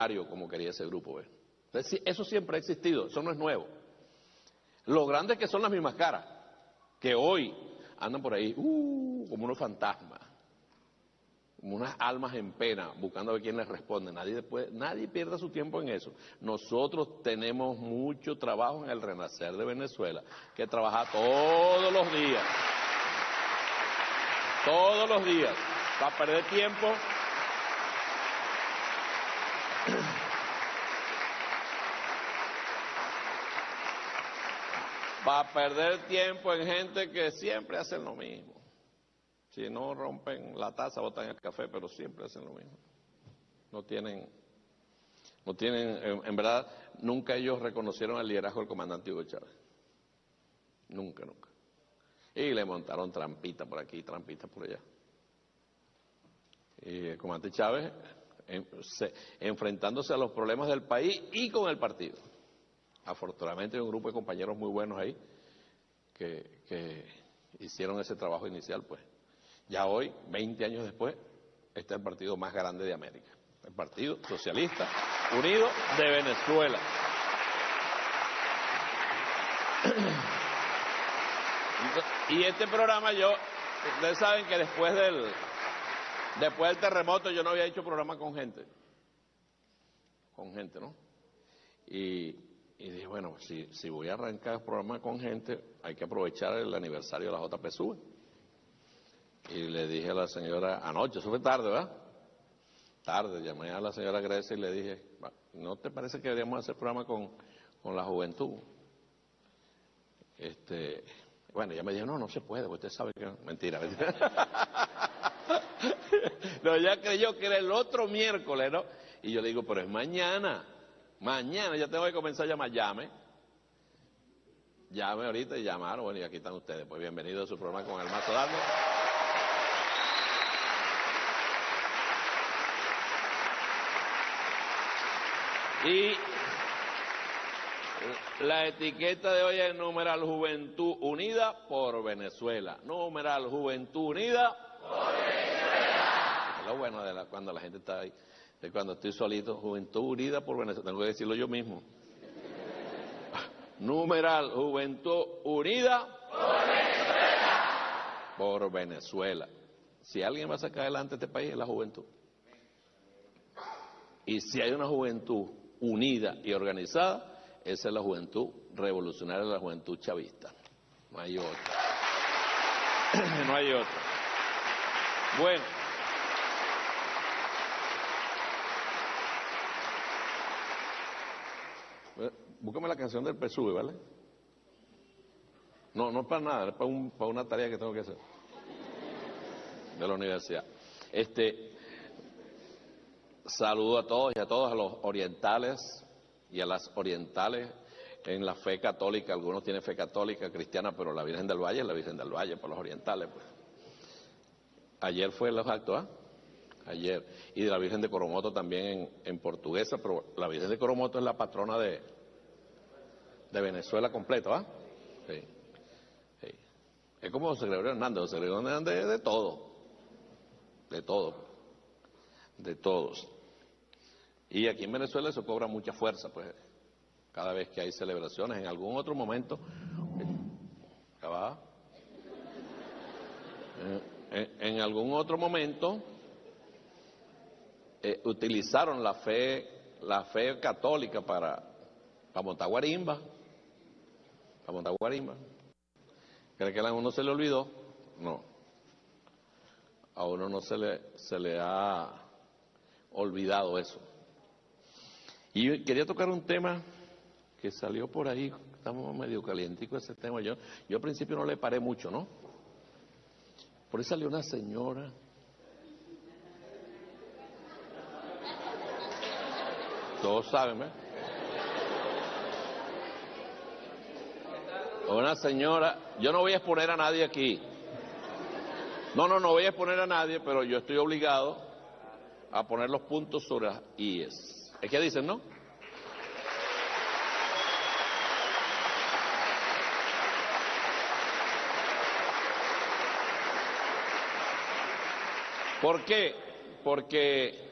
como quería ese grupo, ¿ves? Entonces, eso siempre ha existido, eso no es nuevo. Lo grande es que son las mismas caras, que hoy andan por ahí, como unos fantasmas, como unas almas en pena, buscando a ver quién les responde. Nadie pierda su tiempo en eso. Nosotros tenemos mucho trabajo en el renacer de Venezuela, que trabajar todos los días, para perder tiempo. Para perder tiempo en gente que siempre hacen lo mismo. Si no rompen la taza, botan el café, pero siempre hacen lo mismo. No tienen, en verdad, nunca ellos reconocieron el liderazgo del comandante Hugo Chávez. Nunca. Y le montaron trampita por aquí, trampita por allá. Y el comandante Chávez, enfrentándose a los problemas del país y con el partido. Afortunadamente hay un grupo de compañeros muy buenos ahí que hicieron ese trabajo inicial, pues. Ya hoy, 20 años después, está el partido más grande de América, el Partido Socialista Unido de Venezuela. Y este programa ustedes saben que después del terremoto yo no había hecho programa con gente, ¿no? Y dije, bueno, si voy a arrancar el programa con gente, hay que aprovechar el aniversario de la JPSUV. Y le dije a la señora, anoche, eso fue tarde, ¿verdad? Tarde, llamé a la señora Grecia y le dije, ¿no te parece que deberíamos hacer programa con la juventud? Bueno, ella me dijo, no se puede, usted sabe que... Mentira. No, ella creyó que era el otro miércoles, ¿no? Y yo le digo, pero es mañana ya tengo que comenzar a llamar, llame ahorita y llamaron, bueno, y aquí están ustedes, pues bienvenidos a su programa con el Mazo Dando. Y la etiqueta de hoy es numeral Juventud Unida por Venezuela. Numeral Juventud Unida por Venezuela. Es lo bueno de cuando la gente está ahí. De cuando estoy solito, Juventud Unida por Venezuela. Tengo que decirlo yo mismo. Numeral Juventud Unida por Venezuela. Por Venezuela. Si alguien va a sacar adelante este país es la juventud. Y si hay una juventud unida y organizada, esa es la juventud revolucionaria, la juventud chavista. No hay otra. No hay otra. Bueno. Búscame la canción del PSUV, ¿vale? No es para nada, es para una tarea que tengo que hacer. De la universidad. Saludo a todos y a todas, a los orientales y a las orientales en la fe católica. Algunos tienen fe católica, cristiana, pero la Virgen del Valle es la Virgen del Valle, por los orientales, pues. Ayer fue los actos, Ayer. Y de la Virgen de Coromoto también en portuguesa, pero la Virgen de Coromoto es la patrona de Venezuela completo, Sí. Es como José Gregorio Hernández. José Gregorio Hernández de todos. Y aquí en Venezuela eso cobra mucha fuerza, pues, cada vez que hay celebraciones. En algún otro momento, en algún otro momento utilizaron la fe católica para montar guarimba. ¿Cree que a uno se le olvidó? No. A uno no se le ha olvidado eso. Y quería tocar un tema que salió por ahí, estamos medio calienticos ese tema. Yo al principio no le paré mucho, ¿no? Por ahí salió una señora. Todos saben, ¿verdad? Una señora, yo no voy a exponer a nadie aquí. No voy a exponer a nadie, pero yo estoy obligado a poner los puntos sobre las IES. ¿Es que dicen, no? ¿Por qué? Porque